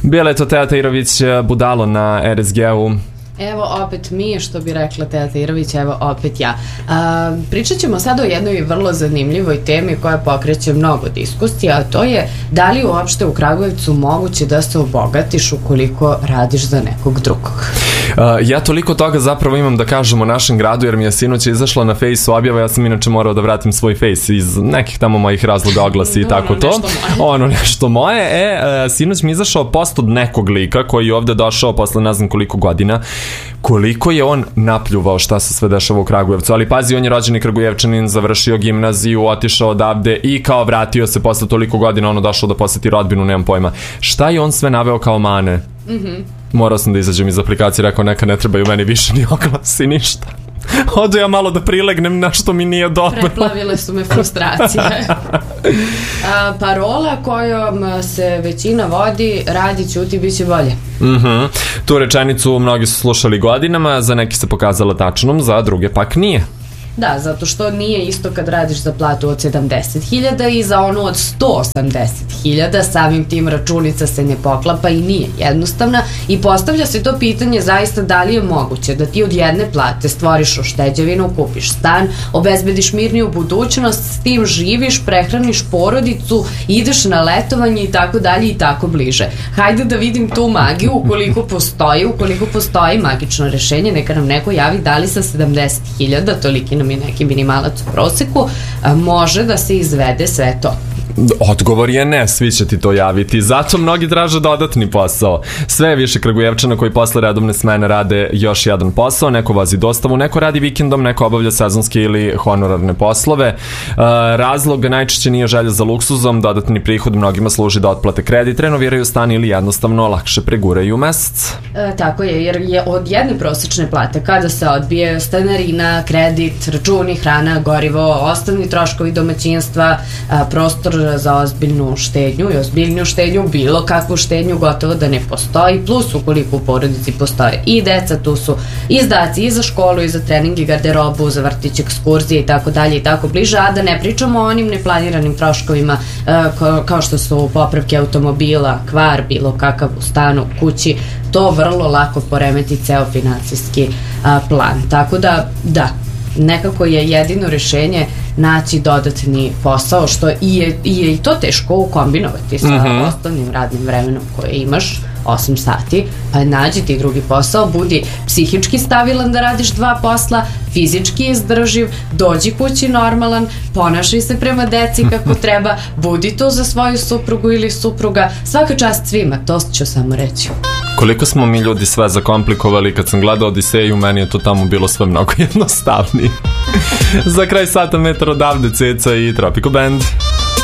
Bila je to Teja Tahirović Budalo na RSG-u. Evo opet mi, što bi rekla Teja Tahirović, evo opet ja. Pričat ćemo sada o jednoj vrlo zanimljivoj temi koja pokreće mnogo diskusija, a to je da li uopšte u Kragujevcu moguće da se obogatiš ukoliko radiš za nekog drugog. Ja toliko toga zapravo imam da kažem o našem gradu, jer mi je sinoć izašla na Fejsu objava, ja sam inače morao da vratim svoj Fejs iz nekih tamo mojih razloga, oglasi i tako to. Ono nešto moje. Sinoć mi je izašao post od nekog lika koji je ovde došao posle ne znam koliko godina, koliko je on napljuvao šta se sve dešava u Kragujevcu, ali pazi, on je rođeni Kragujevčanin, završio gimnaziju, otišao odavde i kao vratio se posle toliko godina, ono došao da poseti rodbinu, nemam pojma. Šta je on sve naveo kao mane? Morao sam da izađem iz aplikacije, rekao neka ne trebaju meni više ni oglasi, ništa. Odu ja malo da prilegnem na što mi nije dobro. Preplavile su me frustracije. Parola kojom se većina vodi, radi, ćuti, bit će bolje. Tu rečenicu mnogi su slušali godinama, za neki se pokazala tačnom, za druge pak nije. Da, zato što nije isto kad radiš za platu od 70.000 i za onu od 180.000, samim tim računica se ne poklapa i nije jednostavna i postavlja se to pitanje zaista da li je moguće da ti od jedne plate stvoriš ušteđevinu, kupiš stan, obezbediš mirniju budućnost, s tim živiš, prehraniš porodicu, ideš na letovanje i tako dalje i tako bliže. Hajde da vidim tu magiju, ukoliko postoji magično rešenje, neka nam neko javi da li sa 70.000, toliki nam je neki minimalac u proseku, može da se izvede sve to. Odgovor je ne, svi će ti to javiti, zato mnogi traže dodatni posao. Sve je više Kragujevčana koji posle redovne smene rade još jedan posao, neko vozi dostavu, neko radi vikendom, neko obavlja sezonske ili honorarne poslove. Razlog najčešće nije želja za luksuzom, dodatni prihod mnogima služi da otplate kredit, renoviraju stan ili jednostavno lakše preguraju mesec. Tako je, jer je od jedne prosečne plate kada se odbije stanarina, kredit, računi, hrana, gorivo, osnovni troškovi domaćinstva, prostor za ozbiljnu štednju i ozbiljniju štednju, bilo kakvu štednju gotovo da ne postoji, plus ukoliko u porodici postoje i deca, tu su izdaci i za školu i za trening i garderobu, za vrtić, ekskurzije i tako dalje i tako bliže, a da ne pričamo o onim neplaniranim troškovima kao što su popravke automobila, kvar, bilo kakav u stanu, kući, to vrlo lako poremeti ceo finansijski plan. Tako da, nekako je jedino rešenje naći dodatni posao, što je i to teško ukombinovati sa osnovnim radnim vremenom koje imaš, 8 sati, pa nađi ti drugi posao, budi psihički stabilan da radiš dva posla, fizički izdrživ, dođi kući normalan, ponašaj se prema deci kako treba, budi tu za svoju suprugu ili supruga, svaka čast svima, to ću samo reći. Koliko smo mi ljudi sve zakomplikovali, kad sam gledao Odiseju, meni je to tamo bilo sve mnogo jednostavnije. Za kraj sata metar odavde Ceca i Tropico Band.